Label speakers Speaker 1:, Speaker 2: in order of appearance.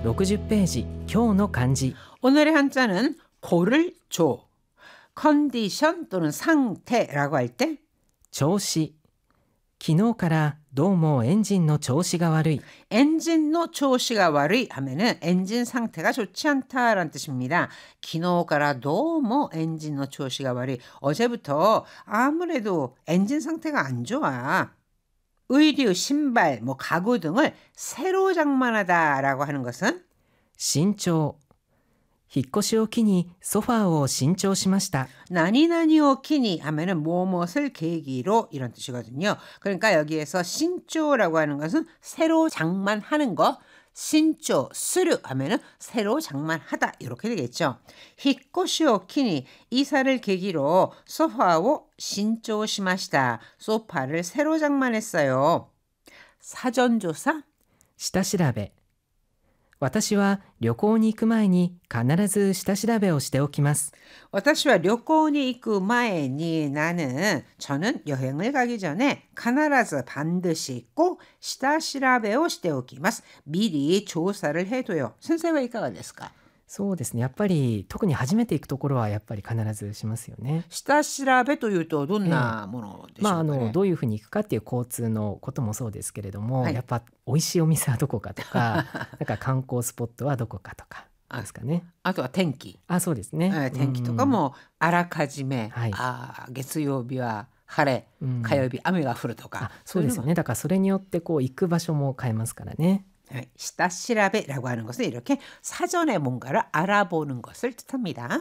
Speaker 1: 60ページ今日の漢字
Speaker 2: 오늘의 한자는 고를 조. 컨디션 또는 상태라고 할 때
Speaker 1: 調子昨日からどうもエンジンの調子が悪い
Speaker 2: 엔진노 조시가 와르이 하면은 엔진 상태가 좋지 않다라는 뜻입니다. 기노가라 너무 엔진노 조시가 와르이 어제부터 아무래도 엔진 상태가 안 좋아. 의류, 신발, 가구 등을 새로 장만하다라고 하는 것은
Speaker 1: 新調引っ越しを機にソファーを新調しました
Speaker 2: 나니나니오 키니 하면은 무엇을 계기로 이런 뜻이거든요. 그러니까 여기에서 신조라고 하는 것은 새로 장만하는 거, 신조, 스르 하면은 새로 장만하다 이렇게 되겠죠. 히코시오 키니 이사를 계기로 소파を 신조 시마시다. 소파를 새로 장만했어요. 사전조사
Speaker 1: 下調べ私は旅行に行く前に必ず下調べをしておきます
Speaker 2: 私は旅行に行く前に 저는 여행을 가기 전에 必ず 반드시 꼭 下調べをしておきます. 미리 조사를 해둬요. 선생님은 いかがですか?
Speaker 1: そうですねやっぱり特に初めて行くところはやっぱり必ずしますよね
Speaker 2: 下調べというとどんなものでしょうかね。
Speaker 1: どういうふうに行くかっていう交通のこともそうですけれども、
Speaker 2: はい、
Speaker 1: やっぱ美味しいお店はどこかとかなんか観光スポットはどこかとかですかね。
Speaker 2: あとは天気。
Speaker 1: そうですね。
Speaker 2: 天気とかもあらかじめ、
Speaker 1: はい、
Speaker 2: 月曜日は晴れ、火曜日雨が降るとか。
Speaker 1: そうですよね。だからそれによって行く場所も変えますからね。
Speaker 2: 下調べ라고 하는 것은 이렇게 사전에 뭔가를 알아보는 것을 뜻합니다.